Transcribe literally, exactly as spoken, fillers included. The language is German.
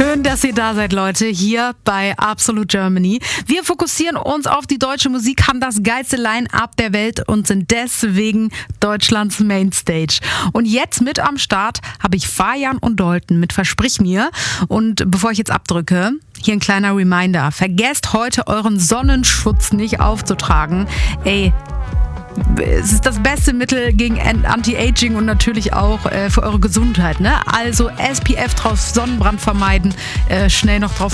Schön, dass ihr da seid, Leute, hier bei Absolute Germany. Wir fokussieren uns auf die deutsche Musik, haben das geilste Line-Up der Welt und sind deswegen Deutschlands Mainstage. Und jetzt mit am Start habe ich Fajan und Dalton mit Versprich mir. Und bevor ich jetzt abdrücke, hier ein kleiner Reminder. Vergesst heute euren Sonnenschutz nicht aufzutragen. Ey, es ist das beste Mittel gegen Anti-Aging und natürlich auch äh, für eure Gesundheit, ne? Also S P F drauf, Sonnenbrand vermeiden, äh, schnell noch drauf